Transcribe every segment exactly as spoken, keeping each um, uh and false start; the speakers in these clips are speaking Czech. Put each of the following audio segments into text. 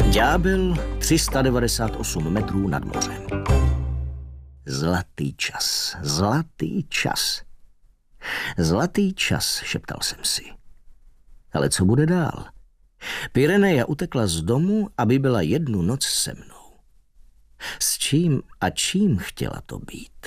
Ďábel tři sta devadesát osm metrů nad mořem. Zlatý čas, zlatý čas. Zlatý čas, šeptal jsem si. Ale co bude dál? Pyreneja utekla z domu, aby byla jednu noc se mnou. S čím a čím chtěla to být?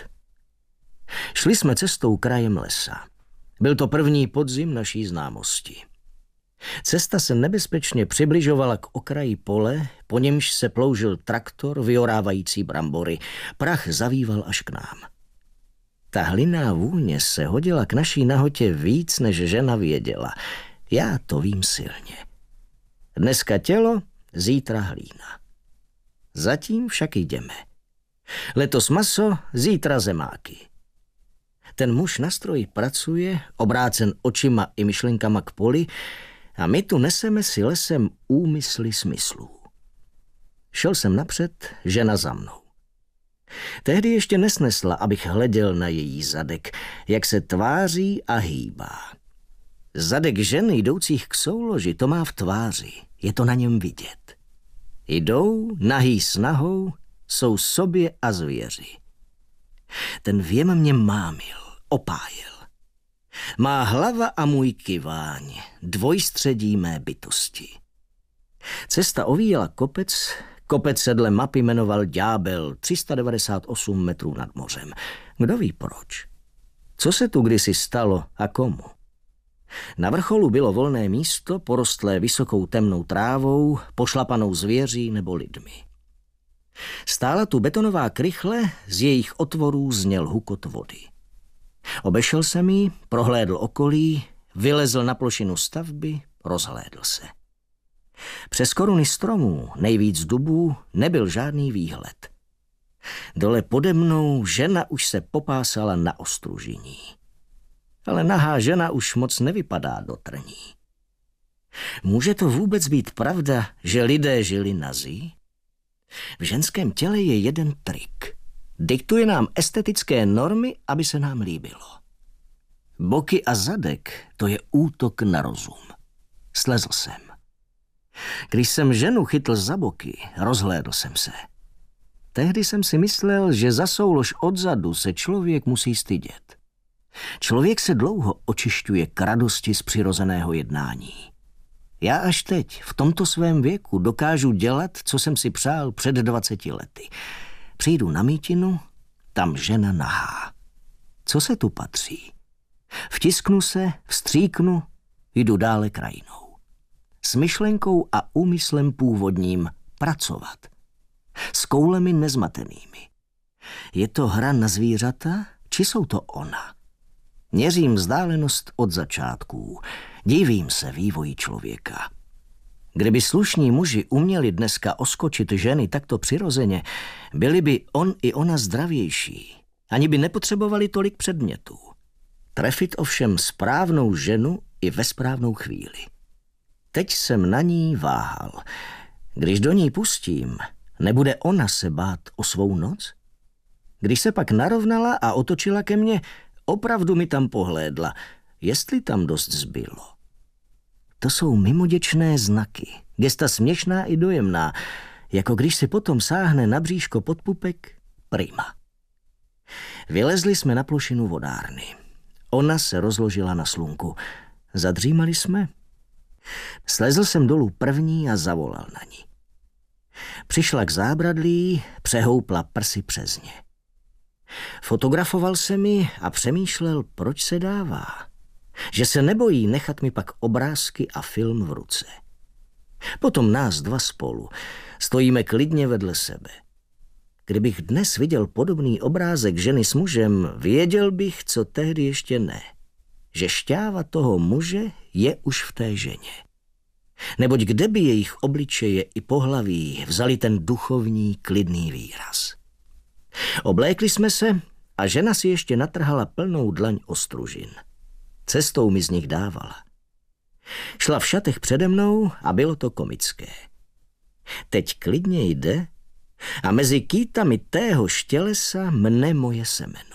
Šli jsme cestou krajem lesa. Byl to první podzim naší známosti. Cesta se nebezpečně přibližovala k okraji pole, po němž se ploužil traktor vyorávající brambory. Prach zavíval až k nám. Ta hlinná vůně se hodila k naší nahotě víc, než žena věděla. Já to vím silně. Dneska tělo, zítra hlína. Zatím však jdeme. Letos maso, zítra zemáky. Ten muž na stroji pracuje, obrácen očima i myšlenkama k poli, a my tu neseme si lesem úmysly smyslů. Šel jsem napřed, žena za mnou. Tehdy ještě nesnesla, abych hleděl na její zadek, jak se tváří a hýbá. Zadek ženy jdoucích k souloži to má v tváři, je to na něm vidět. Jdou, nahý snahou, jsou sobě a zvěři. Ten věm mě mámil, opájel. Má hlava a můj kyváň, dvojstředí mé bytosti. Cesta ovíjela kopec, kopec se dle mapy jmenoval Ďábel, tři sta devadesát osm metrů nad mořem. Kdo ví proč? Co se tu kdysi stalo a komu? Na vrcholu bylo volné místo, porostlé vysokou temnou trávou, pošlapanou zvěří nebo lidmi. Stála tu betonová krychle, z jejich otvorů zněl hukot vody. Obešel jsem ji, prohlédl okolí, vylezl na plošinu stavby, rozhlédl se. Přes koruny stromů, nejvíc dubů, nebyl žádný výhled. Dole pode mnou žena už se popásala na ostružiní. Ale nahá žena už moc nevypadá do trní. Může to vůbec být pravda, že lidé žili nazí? V ženském těle je jeden trik. Diktuje nám estetické normy, aby se nám líbilo. Boky a zadek, to je útok na rozum. Slezl jsem. Když jsem ženu chytl za boky, rozhlédl jsem se. Tehdy jsem si myslel, že za soulož odzadu se člověk musí stydět. Člověk se dlouho očišťuje k radosti z přirozeného jednání. Já až teď, v tomto svém věku, dokážu dělat, co jsem si přál před dvaceti lety. Přijdu na mítinu, tam žena nahá. Co se tu patří? Vtisknu se, vstříknu, jdu dále krajinou. S myšlenkou a úmyslem původním pracovat. S koulemi nezmatenými. Je to hra na zvířata, či jsou to ona? Měřím vzdálenost od začátků. Divím se vývoji člověka. Kdyby slušní muži uměli dneska oskočit ženy takto přirozeně, byli by on i ona zdravější. Ani by nepotřebovali tolik předmětů. Trefit ovšem správnou ženu i ve správnou chvíli. Teď jsem na ní váhal. Když do ní pustím, nebude ona se bát o svou noc? Když se pak narovnala a otočila ke mně, opravdu mi tam pohlédla, jestli tam dost zbylo. To jsou mimoděčné znaky, gesta směšná i dojemná, jako když si potom sáhne na bříško pod pupek, prima. Vylezli jsme na plošinu vodárny. Ona se rozložila na slunku. Zadřímali jsme. Slezl jsem dolů první a zavolal na ní. Přišla k zábradlí, přehoupla prsy přes ně. Fotografoval se mi a přemýšlel, proč se dává. Že se nebojí nechat mi pak obrázky a film v ruce. Potom nás dva spolu. Stojíme klidně vedle sebe. Kdybych dnes viděl podobný obrázek ženy s mužem, věděl bych, co tehdy ještě ne. Že šťáva toho muže je už v té ženě. Neboť kde by jejich obličeje i pohlaví vzali ten duchovní, klidný výraz. Oblékli jsme se a žena si ještě natrhala plnou dlaň ostružin. Cestou mi z nich dávala. Šla v šatech přede mnou a bylo to komické. Teď klidně jde a mezi kýtami téhož tělesa mne moje semeno.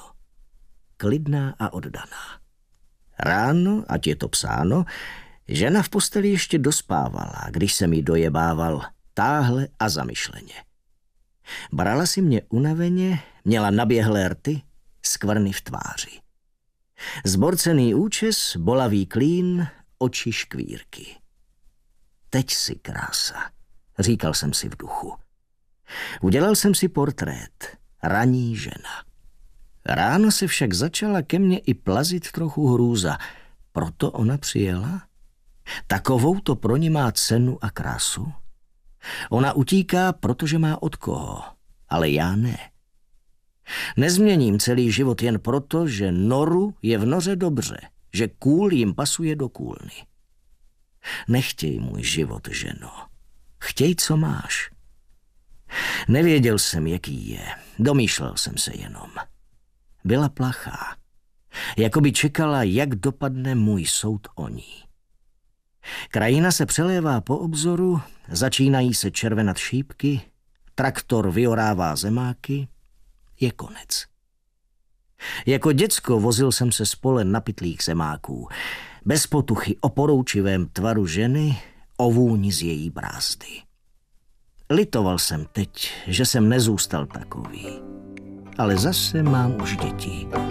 Klidná a oddaná. Ráno, ať je to psáno, žena v posteli ještě dospávala, když jsem jí dojebával. táhle a zamyšleně. Brala si mě unaveně, měla naběhlé rty, skvrny v tváři. Zborcený účes, bolavý klín, oči škvírky. Teď si krása, říkal jsem si v duchu. Udělal jsem si portrét, ranní žena. Ráno se však začala ke mně i plazit trochu hrůza. Proto ona přijela? Takovou to pro ní má cenu a krásu? Ona utíká, protože má od koho, ale já ne. Nezměním celý život jen proto, že noru je v noře dobře, že kůl jim pasuje do kůlny. Nechtěj můj život, ženo. Chtěj, co máš. Nevěděl jsem, jaký je. Domýšlel jsem se jenom. Byla plachá. Jakoby čekala, jak dopadne můj soud o ní. Krajina se přelévá po obzoru, začínají se červenat šípky, traktor vyorává zemáky, je konec. Jako děcko vozil jsem se z pole napitlých zemáků, bez potuchy o poroučivém tvaru ženy, o vůni z její brázdy. Litoval jsem teď, že jsem nezůstal takový, ale zase mám už děti.